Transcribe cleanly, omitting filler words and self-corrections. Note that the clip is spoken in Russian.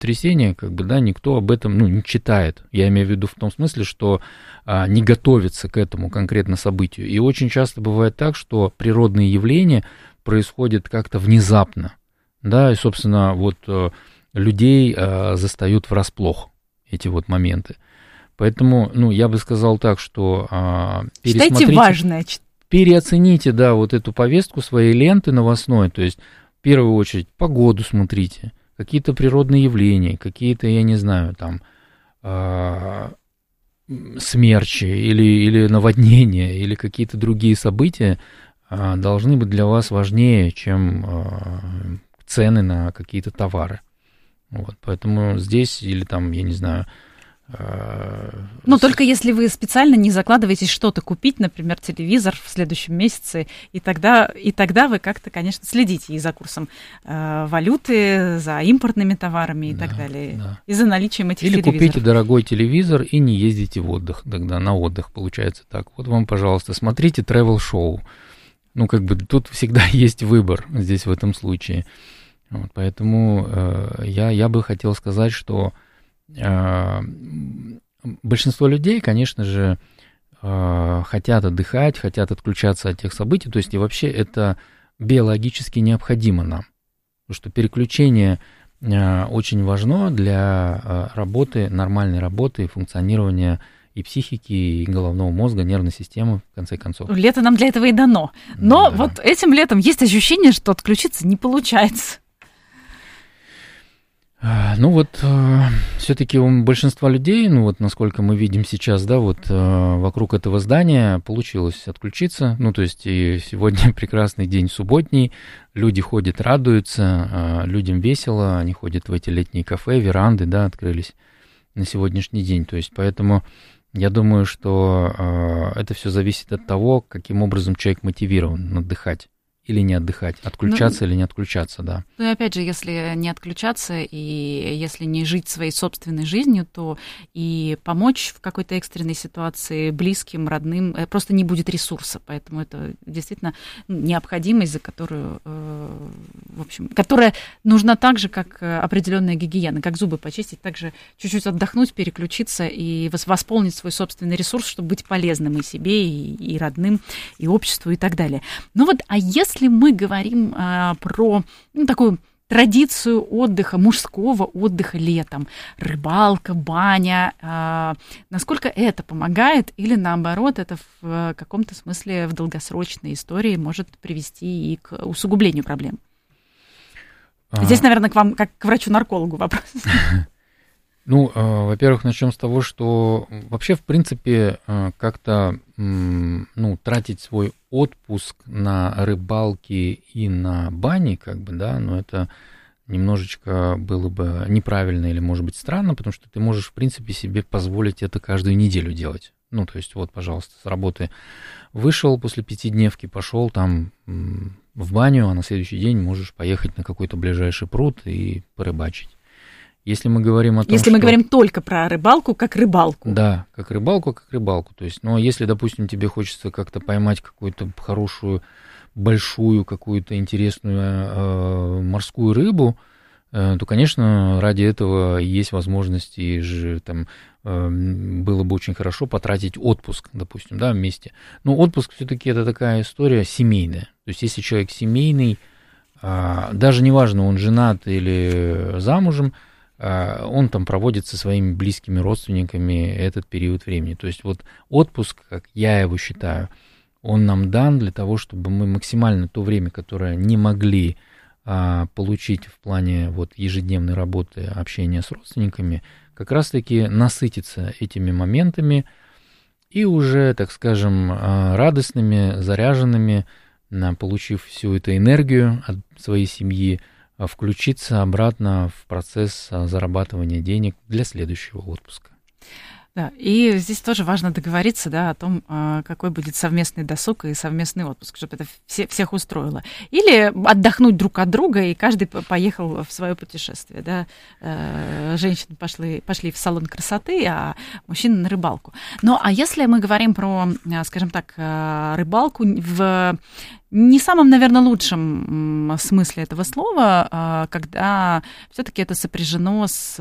землетрясение, как бы, да, никто об этом, ну, не читает. Я имею в виду в том смысле, что не готовится к этому конкретно событию. И очень часто бывает так, что природные явления происходят как-то внезапно, да, и, собственно, вот людей застают врасплох эти вот моменты. Поэтому, ну, я бы сказал так, что читайте важное. Переоцените, да, вот эту повестку своей ленты новостной, то есть в первую очередь погоду смотрите, какие-то природные явления, какие-то, я не знаю, там, смерчи или наводнения, или какие-то другие события должны быть для вас важнее, чем цены на какие-то товары. Вот, поэтому здесь, или там, я не знаю... Ну, только если вы специально не закладываетесь что-то купить, например, телевизор в следующем месяце, и тогда вы как-то, конечно, следите и за курсом валюты, за импортными товарами и так далее, и за наличием этих телевизоров. Или телевизоров. купите дорогой телевизор и не ездите в отдых, тогда на отдых получается так. Вот вам, пожалуйста, смотрите travel-шоу. Ну, как бы тут всегда есть выбор здесь в этом случае. Вот, поэтому я бы хотел сказать, что большинство людей, конечно же, хотят отдыхать, хотят отключаться от тех событий, то есть и вообще это биологически необходимо нам, потому что переключение очень важно для работы, нормальной работы, функционирования и психики, и головного мозга, нервной системы, в конце концов. Лето нам для этого и дано. Но вот этим летом есть ощущение, что отключиться не получается. Ну вот, все-таки у большинства людей, ну вот насколько мы видим сейчас, да, вот вокруг этого здания получилось отключиться, ну то есть и сегодня прекрасный день субботний, люди ходят, радуются, людям весело, они ходят в эти летние кафе, веранды, да, открылись на сегодняшний день, то есть поэтому я думаю, что это все зависит от того, каким образом человек мотивирован отдыхать. Или не отдыхать, отключаться или не отключаться, да. Ну и опять же, если не отключаться и если не жить своей собственной жизнью, то и помочь в какой-то экстренной ситуации близким, родным просто не будет ресурса, поэтому это действительно необходимость, за которую, в общем, которая нужна так же, как определенная гигиена, как зубы почистить, также чуть-чуть отдохнуть, переключиться и восполнить свой собственный ресурс, чтобы быть полезным и себе, и родным, и обществу, и так далее. Ну вот, а если мы говорим про такую традицию отдыха, мужского отдыха летом, рыбалка, баня, насколько это помогает или наоборот это в каком-то смысле в долгосрочной истории может привести и к усугублению проблем? Здесь, наверное, к вам, как к врачу-наркологу вопрос. Ну, во-первых, начнем с того, что вообще, в принципе, как-то, ну, тратить свой отпуск на рыбалки и на бани, как бы, да, но это немножечко было бы неправильно или, может быть, странно, потому что ты можешь, в принципе, себе позволить это каждую неделю делать. Ну, то есть, вот, пожалуйста, с работы вышел после пятидневки, пошел там в баню, а на следующий день можешь поехать на какой-то ближайший пруд и порыбачить. Если мы говорим о том, мы говорим только про рыбалку, как рыбалку. Да, как рыбалку, как рыбалку. То есть, ну, если, допустим, тебе хочется как-то поймать какую-то хорошую, большую, какую-то интересную морскую рыбу, то, конечно, ради этого есть возможность, и же там было бы очень хорошо потратить отпуск, допустим, да, вместе. Но отпуск все-таки это такая история семейная. То есть, если человек семейный, даже неважно, он женат или замужем, он там проводит со своими близкими родственниками этот период времени. То есть вот отпуск, как я его считаю, он нам дан для того, чтобы мы максимально то время, которое не могли получить в плане вот ежедневной работы, общения с родственниками, как раз-таки насытиться этими моментами и уже, так скажем, радостными, заряженными, получив всю эту энергию от своей семьи, включиться обратно в процесс зарабатывания денег для следующего отпуска. Да, и здесь тоже важно договориться, да, о том, какой будет совместный досуг и совместный отпуск, чтобы это всех устроило. Или отдохнуть друг от друга, и каждый поехал в свое путешествие, да. Женщины пошли в салон красоты, а мужчины на рыбалку. Ну, а если мы говорим про, скажем так, рыбалку в не самом, наверное, лучшем смысле этого слова, когда все-таки это сопряжено с